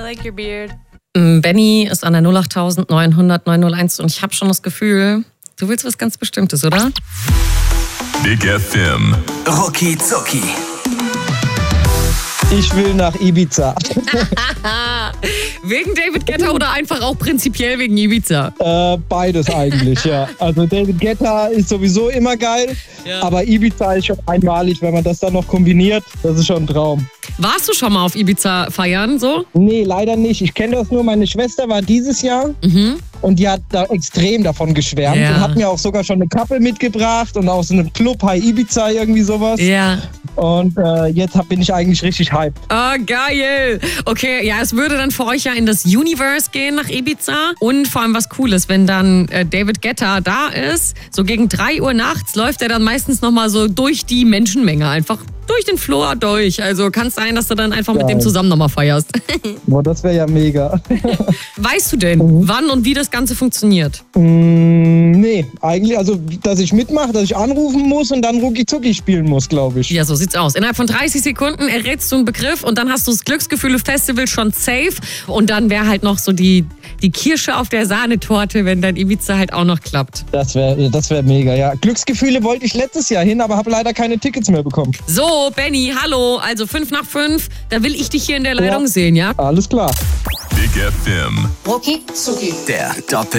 like your beard. Benny ist an der 08900 901 und ich habe schon das Gefühl, du willst was ganz Bestimmtes, oder? Big FM. Rucki Zucki. Ich will nach Ibiza. Wegen David Guetta oder einfach auch prinzipiell wegen Ibiza? Beides eigentlich, ja. Also David Guetta ist sowieso immer geil, aber Ibiza ist schon einmalig, wenn man das dann noch kombiniert. Das ist schon ein Traum. Warst du schon mal auf Ibiza feiern, so? Nee, leider nicht. Ich kenne das nur. Meine Schwester war dieses Jahr und die hat da extrem davon geschwärmt und hat mir auch sogar schon eine Kappe mitgebracht und auch so einen Club High Ibiza, irgendwie sowas. Ja. Und jetzt bin ich eigentlich richtig hyped. Oh, geil. Okay, ja, es würde dann für euch ja in das Universe gehen nach Ibiza. Und vor allem was Cooles, wenn dann David Guetta da ist, so gegen 3 Uhr nachts läuft er dann meistens nochmal so durch die Menschenmenge einfach. Durch den Floor durch. Also kann es sein, dass du dann einfach mit dem zusammen nochmal feierst. Boah, das wäre ja mega. Weißt du denn, wann und wie das Ganze funktioniert? Nee, eigentlich, also dass ich mitmache, dass ich anrufen muss und dann Rucki Zucki spielen muss, glaube ich. Ja, so sieht's aus. Innerhalb von 30 Sekunden errätst du einen Begriff und dann hast du das Glücksgefühle-Festival schon safe. Und dann wäre halt noch so die Kirsche auf der Sahnetorte, wenn dein Ibiza halt auch noch klappt. Das wär mega, ja. Glücksgefühle wollte ich letztes Jahr hin, aber habe leider keine Tickets mehr bekommen. So, Benny, hallo. Also 5 nach 5, da will ich dich hier in der Leitung sehen, ja? Alles klar. Big FM. Rucki Zucki. Der Doppel